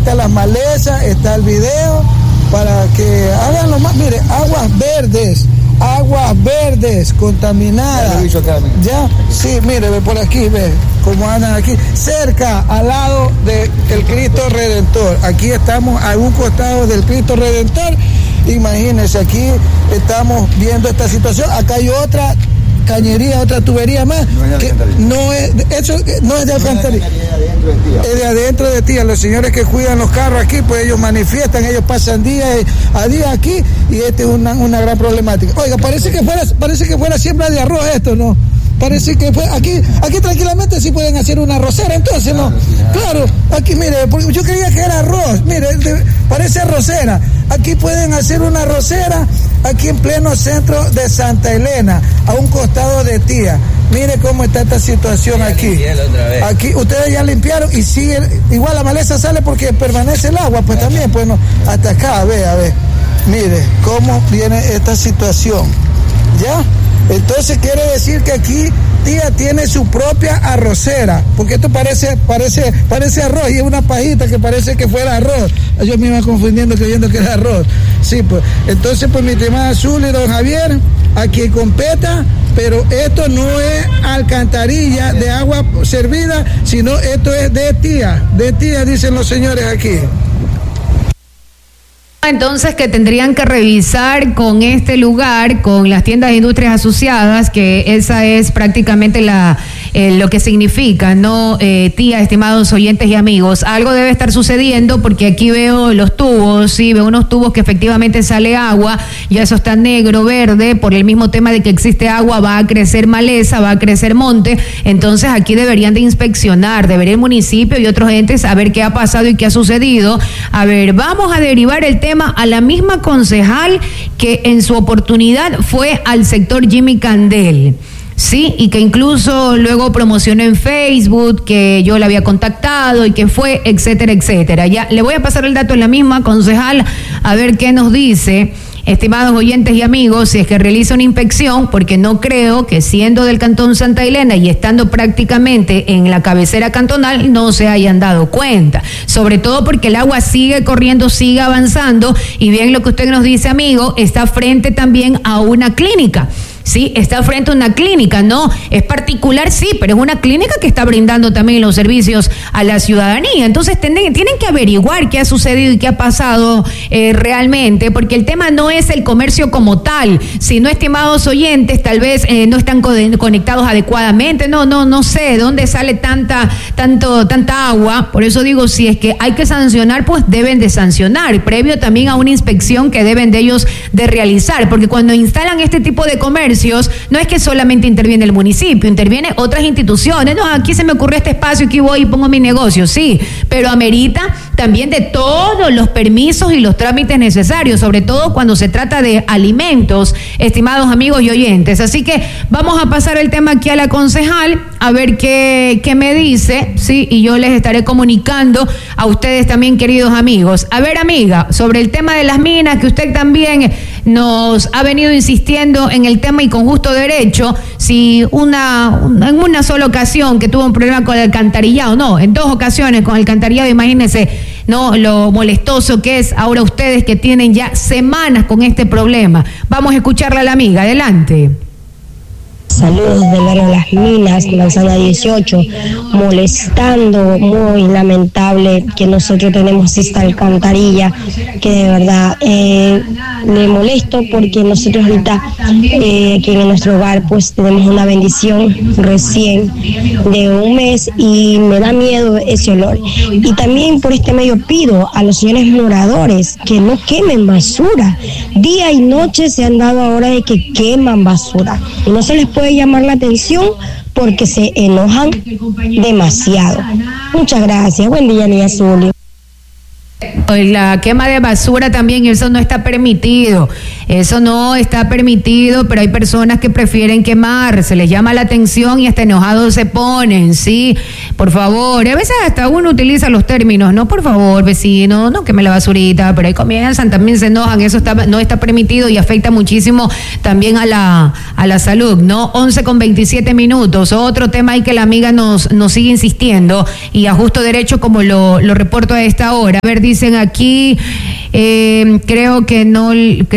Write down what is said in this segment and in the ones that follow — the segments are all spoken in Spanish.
están las malezas, está el video, para que hagan lo más, mire, aguas verdes, contaminadas. Ya, sí, mire, ve por aquí, ve cómo andan aquí, cerca, al lado del Cristo Redentor. Aquí estamos a un costado del Cristo Redentor. Imagínense, aquí estamos viendo esta situación. Acá hay otra cañería, otra tubería más, no es de alcantarilla, es de adentro de Tía. Los señores que cuidan los carros aquí, pues ellos manifiestan, ellos pasan día a día aquí, y esta es una gran problemática. Oiga, parece que fuera siembra de arroz esto, ¿no? Parece que fue aquí tranquilamente sí pueden hacer una arrocera, entonces, ¿no? Claro, aquí mire, porque yo creía que era arroz, mire, parece arrocera. Aquí pueden hacer una arrocera, aquí en pleno centro de Santa Elena, a un costado de Tía. Mire cómo está esta situación aquí. Aquí ustedes ya limpiaron y siguen, igual la maleza sale porque permanece el agua, pues también, pues no, hasta acá, a ver. Mire cómo viene esta situación, ¿ya? Entonces quiere decir que aquí Tía tiene su propia arrocera, porque esto parece arroz, y es una pajita que parece que fuera arroz. Yo me iba confundiendo creyendo que era arroz. Sí, pues, entonces pues mi estimada Azul y don Javier, aquí competa, pero esto no es alcantarilla de agua servida, sino esto es de Tía, dicen los señores aquí. Entonces que tendrían que revisar con este lugar, con las tiendas de industrias asociadas, que esa es prácticamente lo que significa, ¿no? Tía, estimados oyentes y amigos, algo debe estar sucediendo porque aquí veo los tubos, sí, veo unos tubos que efectivamente sale agua, ya eso está negro, verde, por el mismo tema de que existe agua, va a crecer maleza, va a crecer monte, entonces aquí deberían de inspeccionar, debería el municipio y otros entes a ver qué ha pasado y qué ha sucedido. A ver, vamos a derivar el tema a la misma concejal que en su oportunidad fue al sector Jimmy Candel, sí, y que incluso luego promocionó en Facebook que yo la había contactado y que fue, etcétera. Ya le voy a pasar el dato a la misma concejal a ver qué nos dice. Estimados oyentes y amigos, si es que realiza una inspección, porque no creo que siendo del Cantón Santa Elena y estando prácticamente en la cabecera cantonal no se hayan dado cuenta, sobre todo porque el agua sigue corriendo, sigue avanzando, y bien lo que usted nos dice, amigo, está frente también a una clínica. Sí, está frente a una clínica, no es particular, sí, pero es una clínica que está brindando también los servicios a la ciudadanía. Entonces tienen que averiguar qué ha sucedido y qué ha pasado realmente, porque el tema no es el comercio como tal, sino, estimados oyentes, tal vez no están conectados adecuadamente, no sé de dónde sale tanta agua. Por eso digo, si es que hay que sancionar, pues deben de sancionar, previo también a una inspección que deben de ellos de realizar, porque cuando instalan este tipo de comercio, no es que solamente interviene el municipio, interviene otras instituciones. No, aquí se me ocurrió este espacio, aquí voy y pongo mi negocio, sí, pero amerita también de todos los permisos y los trámites necesarios, sobre todo cuando se trata de alimentos, estimados amigos y oyentes. Así que vamos a pasar el tema aquí a la concejal, a ver qué me dice, sí, y yo les estaré comunicando a ustedes también, queridos amigos. A ver, amiga, sobre el tema de las minas, que usted también nos ha venido insistiendo en el tema y con justo derecho, si en una sola ocasión que tuvo un problema con el alcantarillado, no, en 2 ocasiones con el alcantarillado, imagínense, no, lo molestoso que es ahora ustedes que tienen ya semanas con este problema. Vamos a escucharla a la amiga, adelante. Saludos del barrio Las Minas, Manzana 18, molestando, muy lamentable que nosotros tenemos esta alcantarilla, que de verdad me molesto porque nosotros ahorita aquí en nuestro hogar pues tenemos una bendición recién de 1 mes y me da miedo ese olor. Y también por este medio pido a los señores moradores que no quemen basura. Día y noche se han dado ahora de que queman basura y no se les puede llamar la atención porque se enojan demasiado. Muchas gracias. Buen día, Lía Azul. La quema de basura también, eso no está permitido. Eso no está permitido, pero hay personas que prefieren quemar, se les llama la atención y hasta enojados se ponen, ¿sí? Por favor, a veces hasta uno utiliza los términos, no, por favor, vecino, no queme la basurita, pero ahí comienzan, también se enojan, eso no está permitido y afecta muchísimo también a la salud, ¿no? 11:27, otro tema ahí que la amiga nos sigue insistiendo y a justo derecho como lo reporto a esta hora. A ver, dicen aquí, creo que no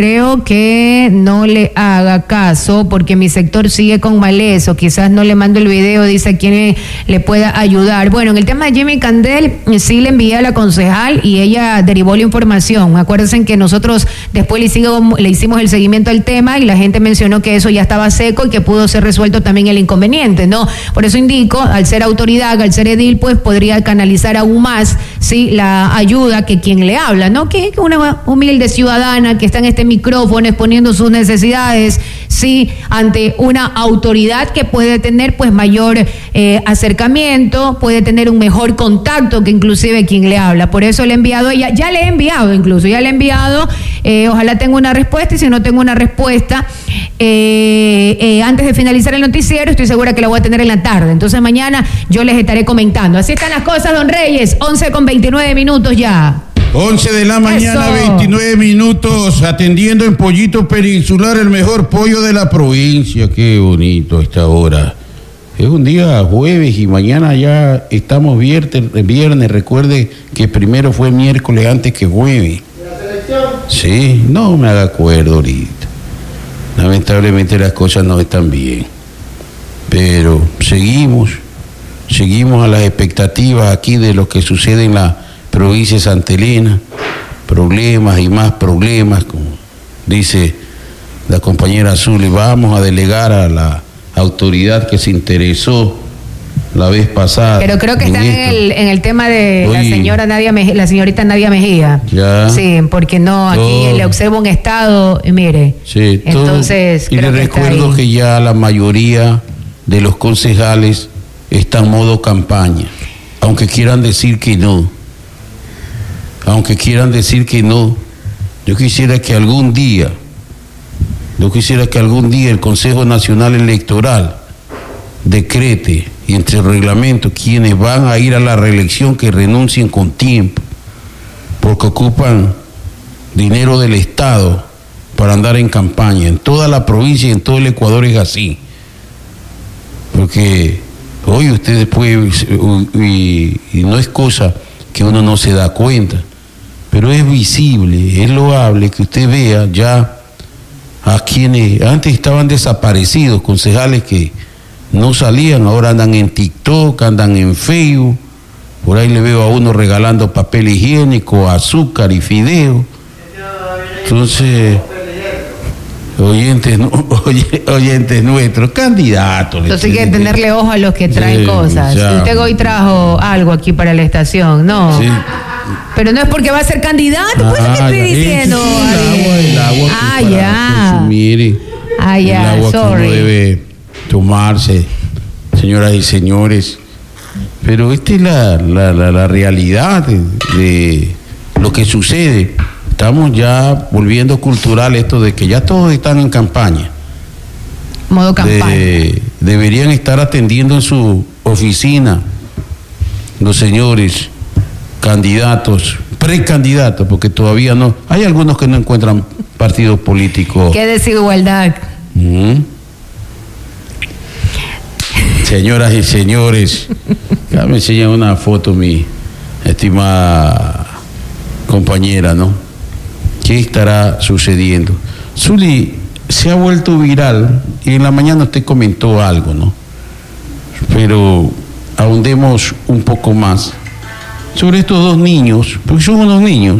le haga caso porque mi sector sigue con Maleso, quizás no le mando el video, dice a quien le pueda ayudar. Bueno, en el tema de Jimmy Candel, sí le envié a la concejal y ella derivó la información. Acuérdense que nosotros después le hicimos el seguimiento al tema y la gente mencionó que eso ya estaba seco y que pudo ser resuelto también el inconveniente, ¿no? Por eso indico, al ser autoridad, al ser edil, pues podría canalizar aún más, sí, la ayuda que quien le habla, ¿no? Que una humilde ciudadana que está en este micrófono exponiendo sus necesidades, sí, ante una autoridad que puede tener pues mayor acercamiento, puede tener un mejor contacto que inclusive quien le habla. Por eso le he enviado ella, ya le he enviado, ojalá tenga una respuesta y si no tengo una respuesta, antes de finalizar el noticiero, estoy segura que la voy a tener en la tarde. Entonces mañana yo les estaré comentando. Así están las cosas, don Reyes, 11:29 ya. 11 de la mañana, 29 minutos, atendiendo en Pollito Peninsular, el mejor pollo de la provincia. Qué bonito esta hora. Es un día jueves y mañana ya estamos viernes. Recuerde que primero fue miércoles antes que jueves. ¿La selección? Sí, no me haga acuerdo ahorita. Lamentablemente las cosas no están bien. Pero seguimos a las expectativas aquí de lo que sucede en la provincia de Santa Elena, problemas y más problemas, como dice la compañera Azul, y vamos a delegar a la autoridad que se interesó la vez pasada. Pero creo que están en el tema de la señorita Nadia Mejía. Ya. Sí, porque no, aquí le observo un estado, mire. Sí, entonces. Y le recuerdo que ya la mayoría de los concejales están en modo campaña, aunque quieran decir que no. Yo quisiera que algún día el Consejo Nacional Electoral decrete y entre el reglamento quienes van a ir a la reelección que renuncien con tiempo, porque ocupan dinero del Estado para andar en campaña. En toda la provincia y en todo el Ecuador es así. Porque hoy ustedes pueden, y no es cosa que uno no se da cuenta, pero es visible, es loable que usted vea ya a quienes antes estaban desaparecidos, concejales que no salían, ahora andan en TikTok, andan en Facebook, por ahí le veo a uno regalando papel higiénico, azúcar y fideo. Entonces, oyentes nuestros, candidatos. Entonces hay que tenerle ojo a los que traen cosas. Usted hoy trajo algo aquí para la estación, ¿no? Sí. Pero no es porque va a ser candidato, pues es que estoy diciendo. El agua para consumir, el agua que uno debe tomarse, señoras y señores. Pero esta es la realidad de lo que sucede. Estamos ya volviendo cultural esto de que ya todos están en campaña. Modo campaña. Deberían estar atendiendo en su oficina los señores candidatos, precandidatos, porque todavía no. Hay algunos que no encuentran partidos políticos. Qué desigualdad. Señoras y señores, ya me enseña una foto mi estimada compañera, ¿no? ¿Qué estará sucediendo? Zuli, se ha vuelto viral y en la mañana usted comentó algo, ¿no? Pero ahondemos un poco más sobre estos dos niños, porque son unos niños,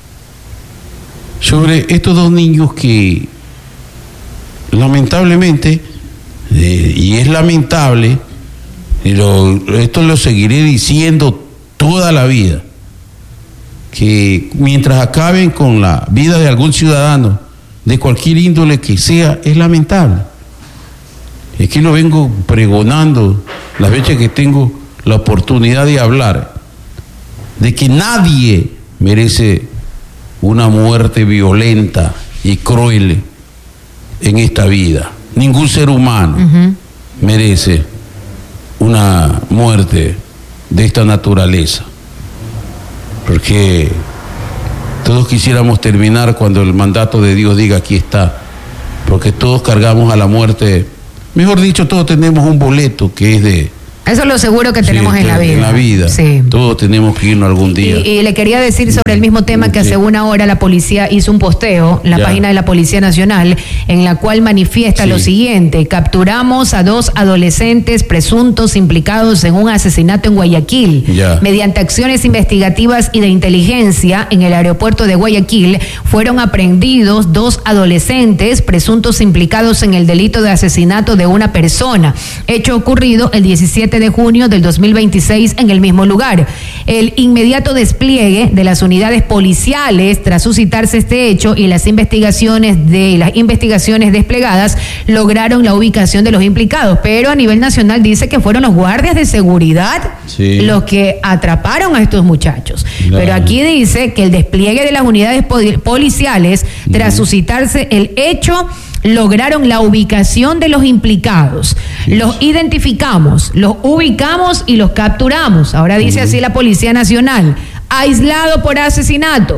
sobre estos dos niños que lamentablemente, y es lamentable, esto lo seguiré diciendo toda la vida, que mientras acaben con la vida de algún ciudadano, de cualquier índole que sea, es lamentable. Es que lo vengo pregonando las veces que tengo la oportunidad de hablar, de que nadie merece una muerte violenta y cruel en esta vida. Ningún ser humano merece una muerte de esta naturaleza, porque todos quisiéramos terminar cuando el mandato de Dios diga aquí está, porque todos cargamos a la muerte, mejor dicho, todos tenemos un boleto que es de... Eso es lo seguro que tenemos en la vida. En la vida. Sí. Todos tenemos que irnos algún día. Y le quería decir sobre el mismo tema que hace una hora la policía hizo un posteo en la página de la Policía Nacional en la cual manifiesta lo siguiente: capturamos a 2 adolescentes presuntos implicados en un asesinato en Guayaquil. Mediante acciones investigativas y de inteligencia en el aeropuerto de Guayaquil fueron aprehendidos 2 adolescentes presuntos implicados en el delito de asesinato de una persona. Hecho ocurrido el 17 de junio del 2026 en el mismo lugar. El inmediato despliegue de las unidades policiales tras suscitarse este hecho y las investigaciones desplegadas lograron la ubicación de los implicados, pero a nivel nacional dice que fueron los guardias de seguridad los que atraparon a estos muchachos. Pero aquí dice que el despliegue de las unidades policiales tras suscitarse el hecho lograron la ubicación de los implicados. Los identificamos, los ubicamos y los capturamos. Ahora dice así la Policía Nacional: aislado por asesinato,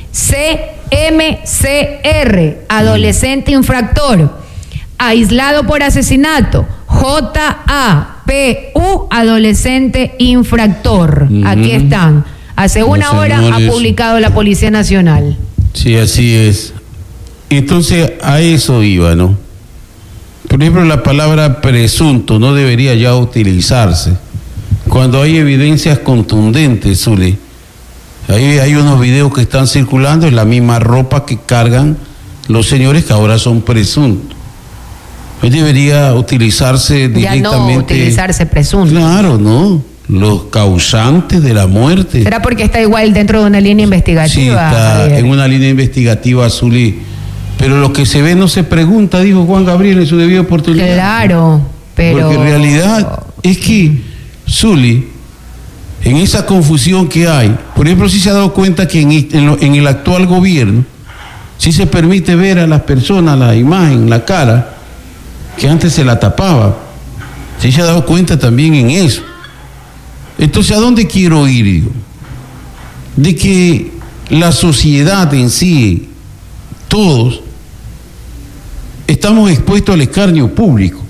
CMCR, adolescente infractor. Aislado por asesinato, JAPU, adolescente infractor. Aquí están. Hace una hora ha publicado la Policía Nacional. Sí, así es. Entonces a eso iba, ¿no? Por ejemplo, la palabra presunto no debería ya utilizarse cuando hay evidencias contundentes, Zuli. Hay unos videos que están circulando en la misma ropa que cargan los señores que ahora son presuntos. Hoy debería utilizarse directamente. Ya no utilizarse presunto. Claro, ¿no? Los causantes de la muerte. ¿Será porque está igual dentro de una línea investigativa? Sí, está en una línea investigativa, Zuli. Pero lo que se ve no se pregunta, dijo Juan Gabriel en su debida oportunidad. Claro, pero... Porque en realidad es que, Zuli, en esa confusión que hay, por ejemplo, sí se ha dado cuenta que en el actual gobierno, sí se permite ver a las personas, la imagen, la cara, que antes se la tapaba. Sí se ha dado cuenta también en eso. Entonces, ¿a dónde quiero ir, digo? De que la sociedad en sí, todos, estamos expuestos al escarnio público.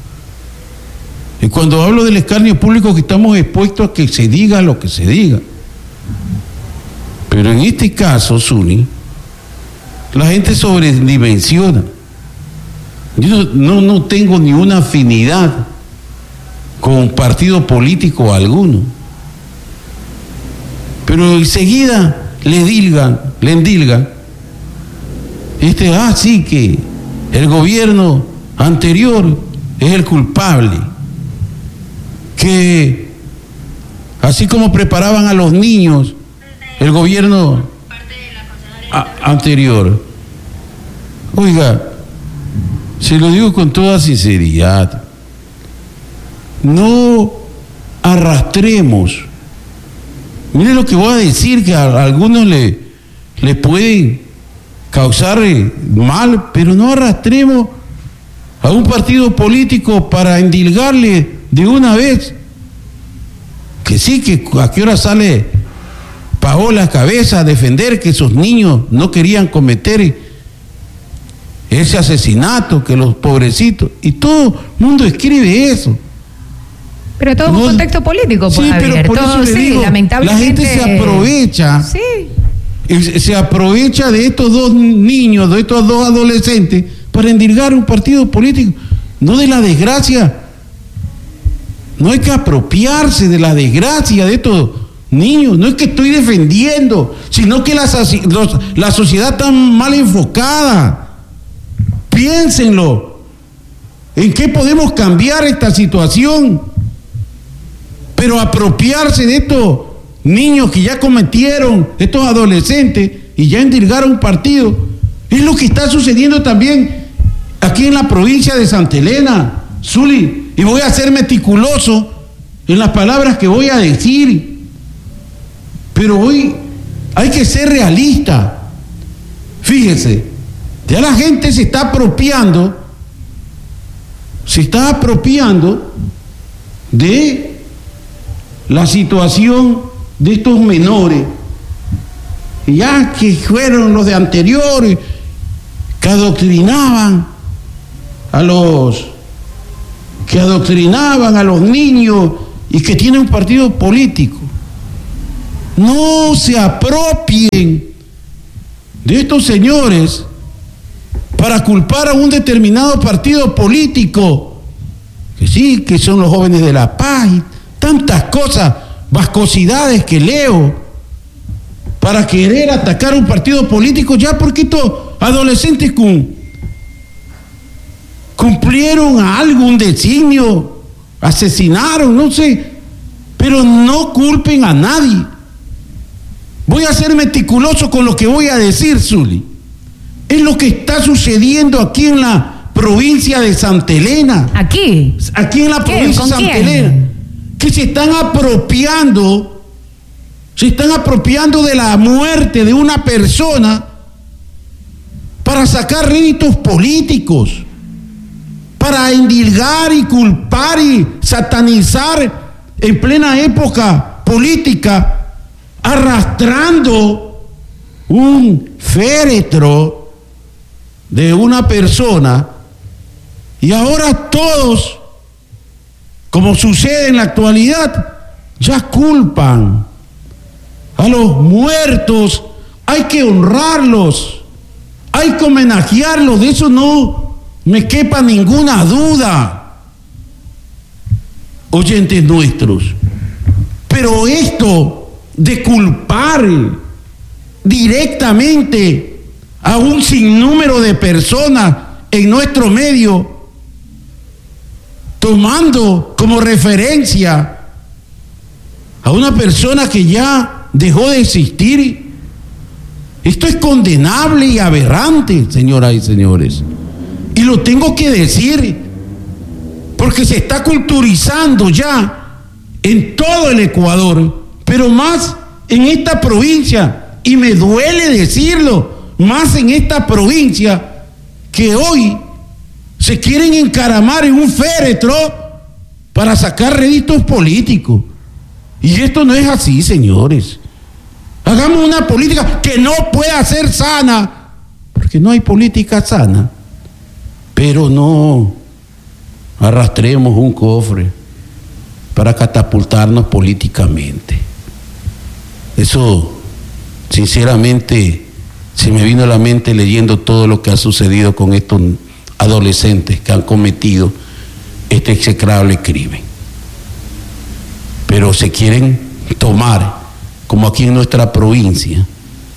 Y cuando hablo del escarnio público, que estamos expuestos a que se diga lo que se diga. Pero en este caso, Zuni, la gente sobredimensiona. Yo no tengo ni una afinidad con partido político alguno. Pero enseguida le endilgan. Sí, que el gobierno anterior es el culpable, que así como preparaban a los niños el gobierno anterior. Oiga, se lo digo con toda sinceridad, no arrastremos. Mire lo que voy a decir, que a algunos le pueden causar mal, pero no arrastremos a un partido político para endilgarle de una vez. Que sí, que a qué hora sale Paola Cabeza a defender que esos niños no querían cometer ese asesinato, que los pobrecitos, y todo el mundo escribe eso. Pero todo es un contexto político, pues, sí, Javier. pero por eso le digo, lamentablemente... la gente se aprovecha. Sí. Se aprovecha de estos 2 niños, de estos 2 adolescentes, para endilgar un partido político. No de la desgracia. No hay que apropiarse de la desgracia de estos niños. No es que estoy defendiendo, sino que la sociedad está mal enfocada. Piénsenlo. ¿En qué podemos cambiar esta situación? Pero apropiarse de estos niños que ya cometieron, estos adolescentes, y ya endilgaron un partido, es lo que está sucediendo también aquí en la provincia de Santa Elena, Zuli. Y voy a ser meticuloso en las palabras que voy a decir, pero hoy hay que ser realista. Fíjese, Ya la gente se está apropiando de la situación de estos menores, ya que fueron los de anteriores que adoctrinaban a los niños y que tienen un partido político. No se apropien de estos señores para culpar a un determinado partido político, que sí, que son los jóvenes de la paz, y tantas cosas, vascosidades que leo, para querer atacar a un partido político, ya porque estos adolescentes cumplieron algo, un designio, asesinaron, no sé, pero no culpen a nadie. Voy a ser meticuloso con lo que voy a decir, Zuli. Es lo que está sucediendo aquí en la provincia de Santa Elena. ¿Aquí? Aquí en la provincia de Santa Elena. Que se están apropiando de la muerte de una persona para sacar réditos políticos, para endilgar y culpar y satanizar en plena época política, arrastrando un féretro de una persona, y ahora todos, como sucede en la actualidad, ya culpan a los muertos. Hay que honrarlos, hay que homenajearlos, de eso no me quepa ninguna duda, oyentes nuestros. Pero esto de culpar directamente a un sinnúmero de personas en nuestro medio, tomando como referencia a una persona que ya dejó de existir, esto es condenable y aberrante, señoras y señores. Y lo tengo que decir porque se está culturizando ya en todo el Ecuador, pero más en esta provincia, y me duele decirlo, más en esta provincia, que hoy se quieren encaramar en un féretro para sacar réditos políticos. Y esto no es así, señores. Hagamos una política que no pueda ser sana, porque no hay política sana, pero no arrastremos un cofre para catapultarnos políticamente. Eso, sinceramente, se me vino a la mente leyendo todo lo que ha sucedido con estos adolescentes que han cometido este execrable crimen. Pero se quieren tomar, como aquí en nuestra provincia,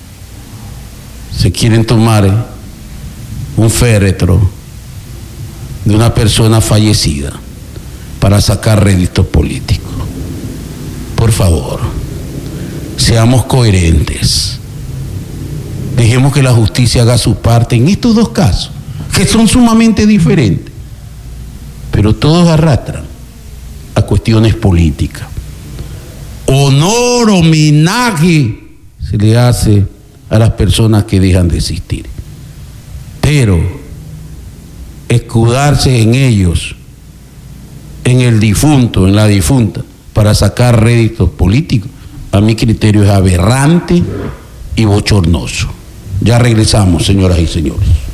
se quieren tomar un féretro de una persona fallecida para sacar réditos políticos. Por favor, seamos coherentes. Dejemos que la justicia haga su parte en estos dos casos, que son sumamente diferentes, pero todos arrastran a cuestiones políticas. Honor, homenaje se le hace a las personas que dejan de existir, pero escudarse en ellos, en el difunto, en la difunta, para sacar réditos políticos, a mi criterio es aberrante y bochornoso. Ya regresamos, señoras y señores.